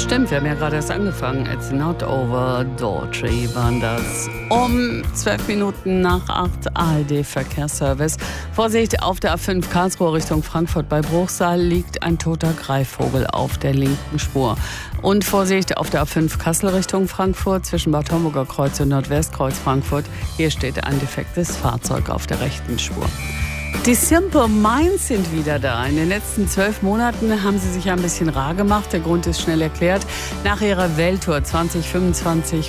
Stimmt, wir haben ja gerade erst angefangen. It's not over, Daughtry waren das. Um 12 Minuten nach 8 ARD-Verkehrsservice. Vorsicht, auf der A5 Karlsruhe Richtung Frankfurt bei Bruchsal liegt ein toter Greifvogel auf der linken Spur. Und Vorsicht, auf der A5 Kassel Richtung Frankfurt zwischen Bad Homburger Kreuz und Nordwestkreuz Frankfurt. Hier steht ein defektes Fahrzeug auf der rechten Spur. Die Simple Minds sind wieder da. In den letzten 12 Monaten haben sie sich ein bisschen rar gemacht. Der Grund ist schnell erklärt. Nach ihrer Welttour 2024,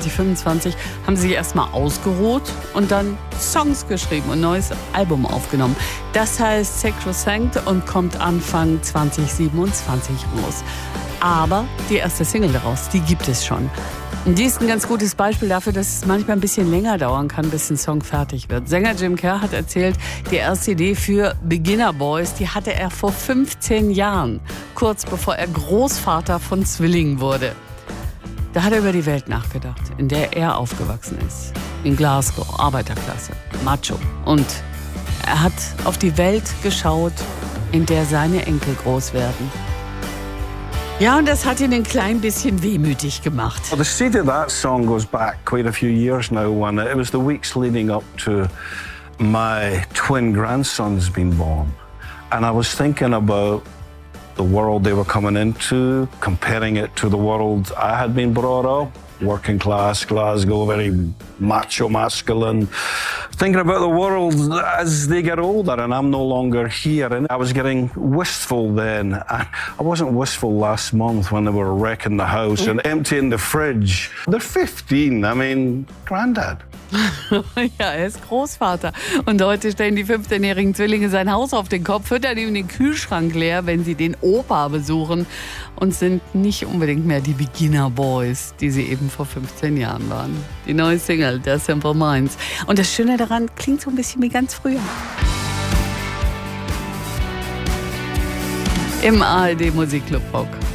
25 haben sie sich erstmal ausgeruht und dann Songs geschrieben und ein neues Album aufgenommen. Das heißt Sacrosanct und kommt Anfang 2027 raus. Aber die erste Single daraus, die gibt es schon. Und die ist ein ganz gutes Beispiel dafür, dass es manchmal ein bisschen länger dauern kann, bis ein Song fertig wird. Sänger Jim Kerr hat erzählt, die erste Idee für Beginner Boys, die hatte er vor 15 Jahren, kurz bevor er Großvater von Zwillingen wurde. Da hat er über die Welt nachgedacht, in der er aufgewachsen ist. In Glasgow, Arbeiterklasse, Macho. Und er hat auf die Welt geschaut, in der seine Enkel groß werden. Ja, und das hat ihn ein klein bisschen wehmütig gemacht. Well, the seed of that song goes back quite a few years now, when it was the weeks leading up to my twin grandsons being born. And I was thinking about the world they were coming into, comparing it to the world I had been brought up. Working class, Glasgow, very macho, masculine. Thinking about the world as they get older and I'm no longer here. And I was getting wistful then. I wasn't wistful last month when they were wrecking the house and emptying the fridge. They're 15, I mean, Granddad. Ja, er ist Großvater. Und heute stellen die 15-jährigen Zwillinge sein Haus auf den Kopf, füttern ihm den Kühlschrank leer, wenn sie den Opa besuchen und sind nicht unbedingt mehr die Beginner Boys, die sie eben vor 15 Jahren waren. Die neue Single, der Simple Minds. Und das Schöne daran, klingt so ein bisschen wie ganz früher. Im ARD Musikclub Rock.